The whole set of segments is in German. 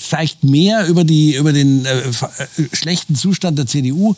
zeigt mehr über den schlechten Zustand der CDU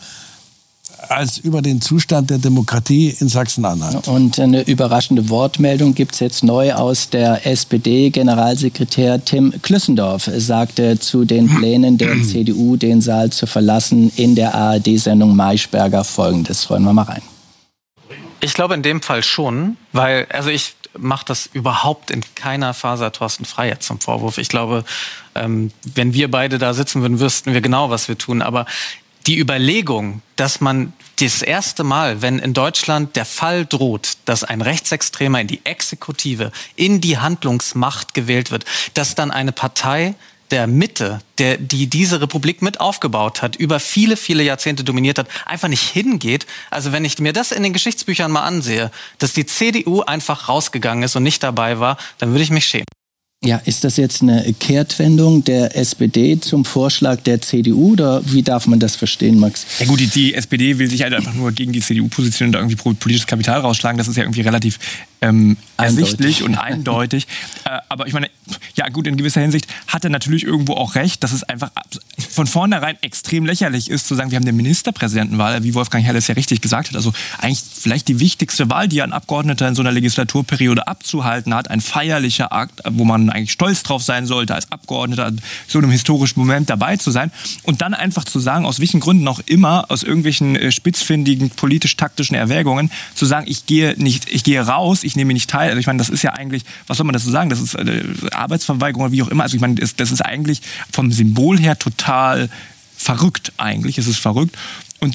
als über den Zustand der Demokratie in Sachsen-Anhalt. Und eine überraschende Wortmeldung gibt es jetzt neu aus der SPD. Generalsekretär Tim Klüssendorf sagte zu den Plänen der CDU, den Saal zu verlassen, in der ARD-Sendung Maischberger Folgendes. Hören wir mal rein. Ich glaube in dem Fall schon, weil, ich mache das überhaupt in keiner Faser Thorsten Frey jetzt zum Vorwurf. Ich glaube, wenn wir beide da sitzen würden, wüssten wir genau, was wir tun. Aber die Überlegung, dass man das erste Mal, wenn in Deutschland der Fall droht, dass ein Rechtsextremer in die Exekutive, in die Handlungsmacht gewählt wird, dass dann eine Partei der Mitte, die diese Republik mit aufgebaut hat, über viele, viele Jahrzehnte dominiert hat, einfach nicht hingeht. Also wenn ich mir das in den Geschichtsbüchern mal ansehe, dass die CDU einfach rausgegangen ist und nicht dabei war, dann würde ich mich schämen. Ja, ist das jetzt eine Kehrtwendung der SPD zum Vorschlag der CDU oder wie darf man das verstehen, Max? Ja gut, die SPD will sich halt einfach nur gegen die CDU positionieren und da irgendwie politisches Kapital rausschlagen. Das ist ja irgendwie relativ ersichtlich und eindeutig. Aber ich meine, ja gut, in gewisser Hinsicht hat er natürlich irgendwo auch recht, dass es einfach von vornherein extrem lächerlich ist, zu sagen, wir haben eine Ministerpräsidentenwahl, wie Wolfgang Herrle es ja richtig gesagt hat. Also eigentlich vielleicht die wichtigste Wahl, die ein Abgeordneter in so einer Legislaturperiode abzuhalten hat. Ein feierlicher Akt, wo man eigentlich stolz drauf sein sollte, als Abgeordneter in so einem historischen Moment dabei zu sein. Und dann einfach zu sagen, aus welchen Gründen auch immer, aus irgendwelchen spitzfindigen politisch-taktischen Erwägungen, zu sagen, ich gehe raus, ich nehme nicht teil. Also ich meine, das ist ja eigentlich, was soll man dazu sagen? Das ist Arbeitsverweigerung oder wie auch immer. Also ich meine, das ist eigentlich vom Symbol her total verrückt eigentlich. Es ist verrückt. Und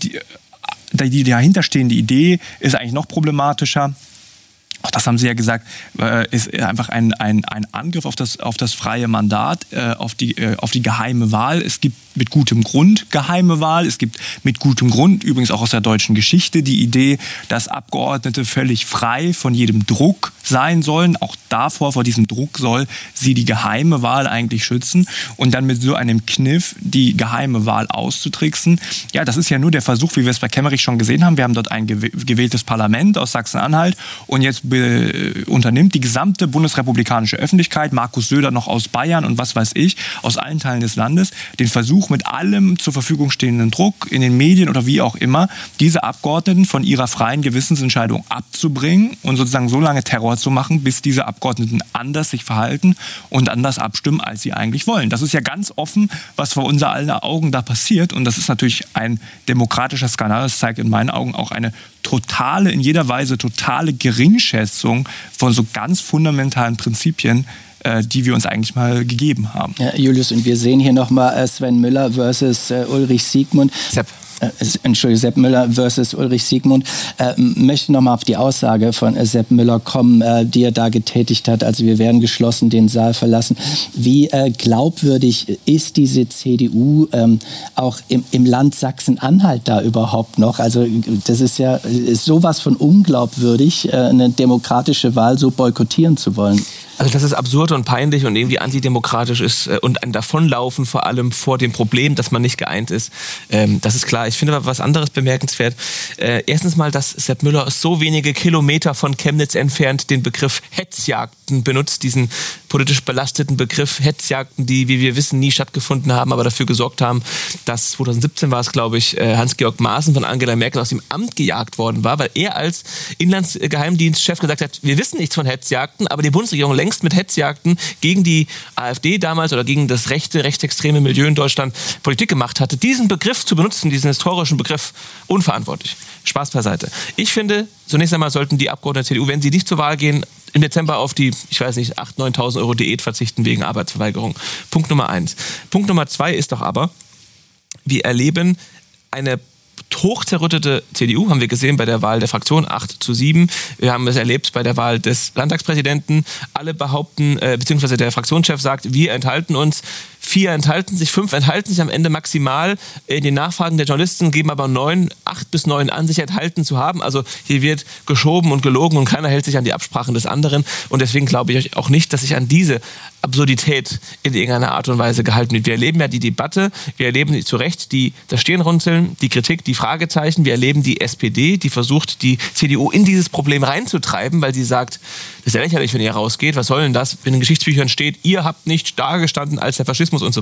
die dahinterstehende Idee ist eigentlich noch problematischer. Auch das haben Sie ja gesagt, ist einfach ein Angriff auf das freie Mandat, auf die geheime Wahl. Es gibt mit gutem Grund geheime Wahl. Es gibt mit gutem Grund, übrigens auch aus der deutschen Geschichte, die Idee, dass Abgeordnete völlig frei von jedem Druck sein sollen. Auch vor diesem Druck soll sie die geheime Wahl eigentlich schützen. Und dann mit so einem Kniff die geheime Wahl auszutricksen. Ja, das ist ja nur der Versuch, wie wir es bei Kemmerich schon gesehen haben. Wir haben dort ein gewähltes Parlament aus Sachsen-Anhalt und jetzt unternimmt die gesamte bundesrepublikanische Öffentlichkeit, Markus Söder noch aus Bayern und was weiß ich, aus allen Teilen des Landes, den Versuch mit allem zur Verfügung stehenden Druck in den Medien oder wie auch immer, diese Abgeordneten von ihrer freien Gewissensentscheidung abzubringen und sozusagen so lange Terror zu machen, bis diese Abgeordneten anders sich verhalten und anders abstimmen, als sie eigentlich wollen. Das ist ja ganz offen, was vor unser aller Augen da passiert und das ist natürlich ein demokratischer Skandal. Das zeigt in meinen Augen auch eine in jeder Weise totale Geringschätzung von so ganz fundamentalen Prinzipien, die wir uns eigentlich mal gegeben haben. Ja, Julius, und wir sehen hier nochmal Sven Müller versus Ulrich Siegmund. Sepp Müller versus Ulrich Siegmund. Möchte nochmal auf die Aussage von Sepp Müller kommen, die er da getätigt hat. Also wir werden geschlossen den Saal verlassen. Wie glaubwürdig ist diese CDU auch im Land Sachsen-Anhalt da überhaupt noch? Also das ist ja sowas von unglaubwürdig, eine demokratische Wahl so boykottieren zu wollen. Also dass es absurd und peinlich und irgendwie antidemokratisch ist und ein Davonlaufen vor allem vor dem Problem, dass man nicht geeint ist, das ist klar. Ich finde aber was anderes bemerkenswert. Erstens mal, dass Sepp Müller so wenige Kilometer von Chemnitz entfernt den Begriff Hetzjagden benutzt, diesen politisch belasteten Begriff Hetzjagden, die, wie wir wissen, nie stattgefunden haben, aber dafür gesorgt haben, dass 2017 war es, glaube ich, Hans-Georg Maaßen von Angela Merkel aus dem Amt gejagt worden war, weil er als Inlandsgeheimdienstchef gesagt hat, wir wissen nichts von Hetzjagden, aber die Bundesregierung längst mit Hetzjagden gegen die AfD damals oder gegen das rechtsextreme Milieu in Deutschland Politik gemacht hatte. Diesen Begriff zu benutzen, diesen historischen Begriff, unverantwortlich. Spaß beiseite. Ich finde, zunächst einmal sollten die Abgeordneten der CDU, wenn sie nicht zur Wahl gehen, im Dezember auf die, 8.000, 9.000 Euro Diät verzichten wegen Arbeitsverweigerung. Punkt Nummer 1. Punkt Nummer 2 ist doch aber, wir erleben eine hochzerrüttete CDU, haben wir gesehen bei der Wahl der Fraktion, 8:7. Wir haben es erlebt bei der Wahl des Landtagspräsidenten. Alle behaupten, beziehungsweise der Fraktionschef sagt, wir enthalten uns. 4 enthalten sich, 5 enthalten sich am Ende maximal. In den Nachfragen der Journalisten geben aber 8 bis 9 an, sich enthalten zu haben. Also hier wird geschoben und gelogen und keiner hält sich an die Absprachen des anderen. Und deswegen glaube ich auch nicht, dass sich an diese Absurdität in irgendeiner Art und Weise gehalten wird. Wir erleben ja die Debatte, wir erleben zu Recht das Stirnrunzeln, die Kritik, die Fragezeichen. Wir erleben die SPD, die versucht, die CDU in dieses Problem reinzutreiben, weil sie sagt, das ist ja lächerlich, wenn ihr rausgeht. Was soll denn das, wenn in den Geschichtsbüchern steht, ihr habt nicht da gestanden, als der Faschismus und so